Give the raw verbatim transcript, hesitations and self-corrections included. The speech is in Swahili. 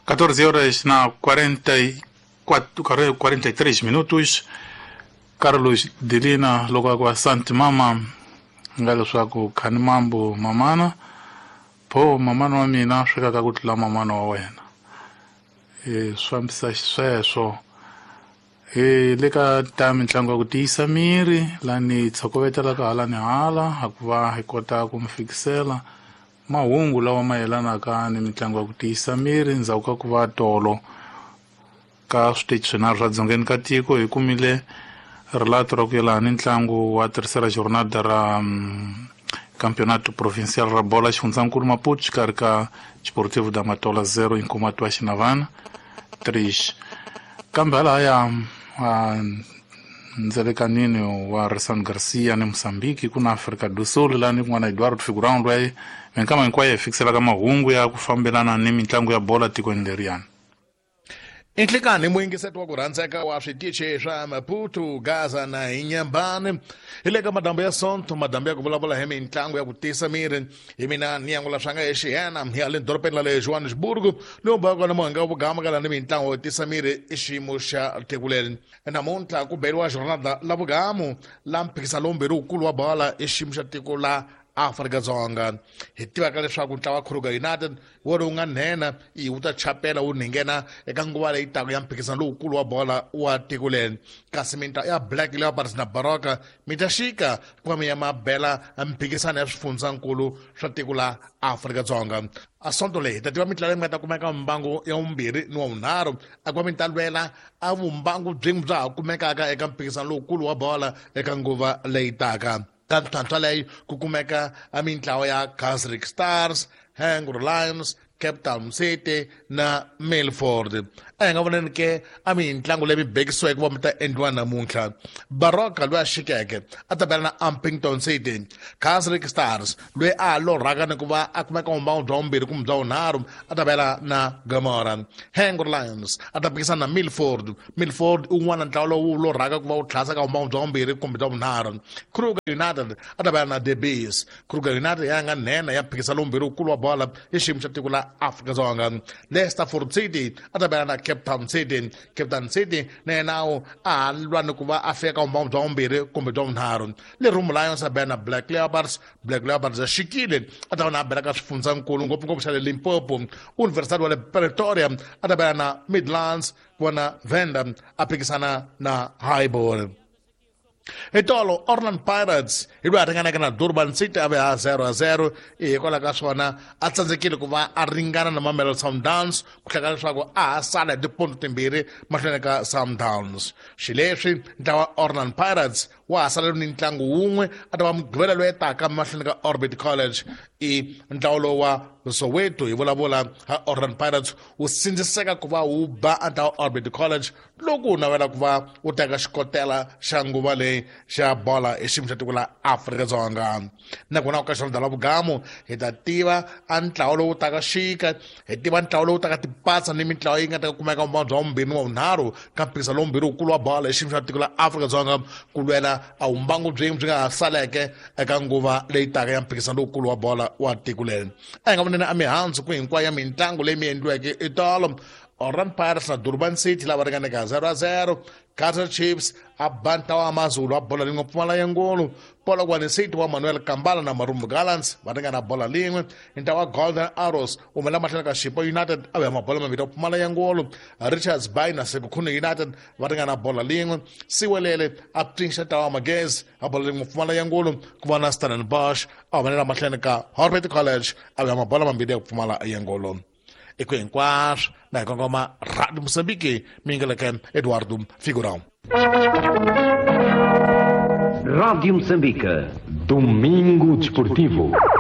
catorze horas na quarenta e quatro, quarenta e três minutos. Carlos Dilina logo kwa Santi Mama ngalo swako kanimambo mamana po mamana wa mina shika kakutla mamana wa wena e swamisa sweswo e leka tami ntlangu ku tisa miri lani tsokovetela ka hala ni hala hakuva hi kota ku mfikisela mahungu lawa mayelana ka ni mitlangu ku tisa miri ndzhaku ka ku va tolo ka switichi swinharhu swa dzongeni ka tiko hi kumile relato ra ku yelana ni ntlangu wa tercera jornada ra um, campeonato provincial ra bola xifundzankulu Maputo xikarhi ka Desportivo da Matola zero inkomato wa Xinavana três kambe halaya uh, ndzelekanini wa Risson Garcia ni Moçambique kuna Africa do Sul lani kun'wana Eduardo Figurão loyi minkama hinkwayo hi fikiselaka mahungu ya ku fambelana ni mitlangu ya bola tikweni leriyani. Inhlikani muingiseti wa ku rhandzeka wa switichi swa Maputo, Gaza na Inhambane hi le ka madambu ya sonto madambu ya ku vulavula hi mitlangu ya ku tisa miri hi mina niyangula swanga exihena hi le dorobeni la le Johannesburg lowu baka na muhanga wa vugama ka lani mitlangu ya tisa miri i xiyimo xa tikuleli namuntlha ku beriwa jornada la vugamu la mphikizano lombirhi wukulu wa bola i xiyimo xa tiko la Afrika-Dzonga hi tivaka leswaku ntlawa Kruger United wona wu nga nhena i wu ta chapela wu nghena eka nguva leyi taka ya mphikizano lowukulu wa bola wa tiko leri kasi mitlawa ya Black Leopards na Baroka mi ta xika ku va mi ya mabela mphikizano ya swifundzankulu swa tiko la Afrika-Dzonga a sonto leyi ta tiva mitlawa leyi mi nga ta kumeka mbangu ya vumbirhi ni wa vunharhu a ku va mi ta lwela a vumbangu byin'we bya ha kumekaka eka mphikizano lowukulu wa bola eka nguva leyi taka ka ntlhantlha leyi ku kumeka a mitlawa ya Kaizer Stars, Hungry Lions, Cape Town City na Milford a hi nga voneni ke a mitlangu leyi mi bekisiweke va mi ta endliwa namuntlha Baroka loyi a xikeke a ta bela na Upington City, Kaizer Stars loyi a lorhaka ni ku va a kumeka vumbangu bya vumbirhi kumbe bya vunharhu a ta bela na Gomora, Hungry Lions a ta phikisana na Milford Milford un'wana ntlawa lowu lorhaka ku va wu tlhasa ka vumbangu bya vumbirhi kumbe bya vunharhu Kruger United a ta bela na The Bees Kruger United ya nga nhena ya mphikizano lombirhi wukulu wa bola hi xiyimo xa tiko la Afrika-Dzonga Leicester City a ta bela na Cape Town City Cape Town City na yenawo a lwa ni ku va a fika vumbangu bya vumbirhi kumbe bya vunharhu Lerumi Lions a bela na Black Leopards Black Leopards a xikile a ta va na a bela ka swifundzankulu ngopfungopfu xa le Limpopo University wa le Pretoria a ta bela na Midlands ku va na Venda a phikisana na Highbury hi tolo Orlando Pirates hi loyi a ringaneke na Durban City a ve ha zero a zero hikwalaho ka swona a tsandzekile ku va a ringana na Mamelodi Sundowns ku hleka leswaku a ha sala hi tipondo timbirhi mahlweni ka Sundowns xileswi ntlawa Orlando Pirates wa ha salele ni ntlangu wun'we a ta va mugqivela loyi taka mahlweni ka Orbit College i ntlawa lowu wa Soweto hi vulavula ha Orlando Pirates wu sindziseka ku va wu ba ntlawa Orbit College loko wu navela ku va wu teka xikotela xa nguva leyi xa bola hi xiyimo xa tiko la Afrika-Dzonga nakona ka xona la vugamu hi ta tiva a ntlawa lowu taka xika hi tiva ntlawa lowu taka tipatsa ni mitlawa yi nga ta kumeka vumbangu bya vumbirhi wa vunharhu ka mphikizano lombirhi wukulu wa bola hi xiyimo xa tiko la Afrika-Dzonga ku lwela a vumbangu byin'we byi nga ha saleke eka nguva leyi taka ya mphikizano lowukulu wa bola wa tiko leri a hi nga voneni a mihandzu ku hinkwayo ya mitlangu leyi mi endliweke i tolo Orlando Pirates na Durban City lava ringaneke zero a zero Kaizer Chiefs a ba ntlawa wa Mazulu a bola rin'we Pfumala Yangulu Polokwane City wa Manuel Kambala na Marumbu Gallants va ringana bola lin'we ntlawa wa Golden Arrows umela mahlweni ka Shippo United a ve mabola mavito Pfumala Yangulu Richards Bay na Sekhukhune United va ringana bola lin'we Siwelele a pfixa ntlawa wa Magezi a bola rin'we Pfumala Yangulu ku va na Stellenbosch a humelela mahlweni ka Orbit College a ve mabola mambirhi ya Pfumala Yangulu iko hinkwaswo na hi kongoma Radio Moçambique mingeleke Eduardo Figurão Rádio Moçambique, Domingo Desportivo.